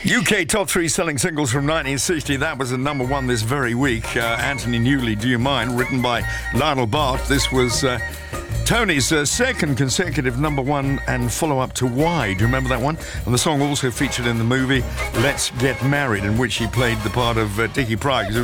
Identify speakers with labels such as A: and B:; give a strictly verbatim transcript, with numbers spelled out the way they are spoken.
A: U K top three selling singles from nineteen sixty. That was a number one this very week. Uh, Anthony Newley, Do You Mind? Written by Lionel Bart. This was uh, Tony's uh, second consecutive number one and follow-up to Why. Do you remember that one? And the song also featured in the movie Let's Get Married, in which he played the part of uh, Dickie Pryke.